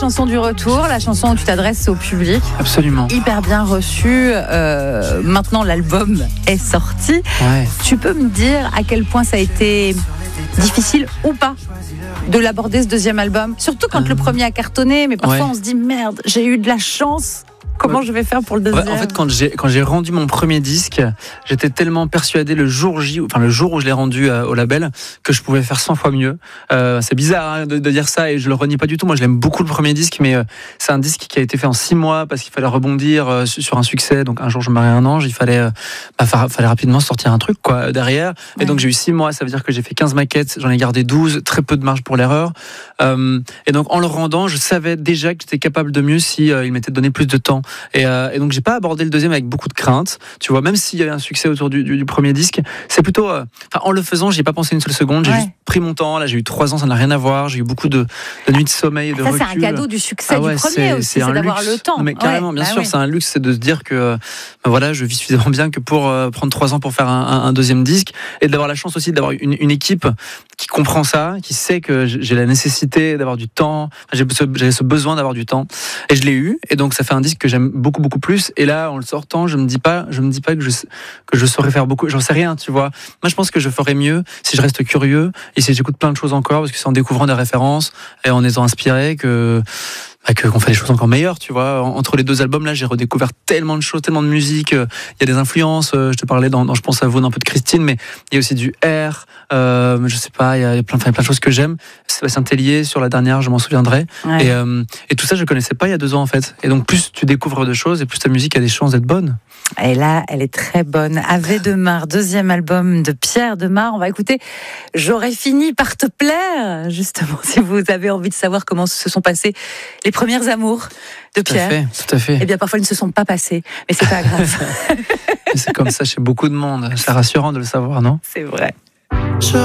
chanson du retour, la chanson où tu t'adresses au public. Absolument. Hyper bien reçue. Maintenant, l'album est sorti. Ouais. Tu peux me dire à quel point ça a été difficile ou pas de l'aborder, ce deuxième album? Surtout quand le premier a cartonné, mais parfois on se dit merde, j'ai eu de la chance. Comment je vais faire pour le deuxième? En fait, quand j'ai rendu mon premier disque, j'étais tellement persuadé le jour où je l'ai rendu au label, que je pouvais faire 100 fois mieux. C'est bizarre de dire ça, et je le renie pas du tout. Moi, je l'aime beaucoup, le premier disque, mais c'est un disque qui a été fait en 6 mois parce qu'il fallait rebondir sur un succès. Donc un jour, je me marie un ange, il fallait rapidement sortir un truc derrière. Et donc j'ai eu 6 mois, ça veut dire que j'ai fait 15 maquettes, j'en ai gardé 12, très peu de marge pour l'erreur. Et donc en le rendant, je savais déjà que j'étais capable de mieux si il m'était donné plus de temps. Et donc j'ai pas abordé le deuxième avec beaucoup de crainte, tu vois, même s'il y avait un succès autour du premier disque, c'est plutôt en le faisant, j'y ai pas pensé une seule seconde, j'ai juste pris mon temps. Là, j'ai eu 3 ans, ça n'a rien à voir, j'ai eu beaucoup de nuits de sommeil et de recul. Ça, c'est un cadeau du succès du premier aussi, c'est d'avoir le temps. Non, mais carrément, bien sûr, c'est un luxe, c'est de se dire que voilà, je vis suffisamment bien que pour prendre 3 ans pour faire un deuxième disque, et d'avoir la chance aussi d'avoir une équipe qui comprend ça, qui sait que j'ai la nécessité d'avoir du temps, j'avais ce besoin d'avoir du temps, et je l'ai eu, et donc ça fait un disque que j'aime beaucoup plus. Et là, en le sortant, je me dis pas que je saurais faire beaucoup, j'en sais rien, tu vois. Moi, je pense que je ferais mieux si je reste curieux et si j'écoute plein de choses encore, parce que c'est en découvrant des références et en étant inspiré qu'on fait des choses encore meilleures, tu vois. Entre les 2 albums, là, j'ai redécouvert tellement de choses, tellement de musique. Il y a des influences. Je te parlais dans Je pense à vous, un peu de Christine, mais il y a aussi du R. Je sais pas, il y a plein de choses que j'aime. Sébastien Tellier, sur la dernière, je m'en souviendrai. Ouais. Et tout ça, je connaissais pas il y a 2 ans, en fait. Et donc, plus tu découvres de choses, et plus ta musique a des chances d'être bonne. Et là, elle est très bonne. Ave de Mar, deuxième album de Pierre Demar. On va écouter J'aurais fini par te plaire. Justement, si vous avez envie de savoir comment se sont passés les premiers amours de Pierre. Tout à fait. Eh bien, parfois, ils ne se sont pas passés. Mais c'est pas grave. C'est comme ça chez beaucoup de monde. C'est rassurant de le savoir, non? C'est vrai.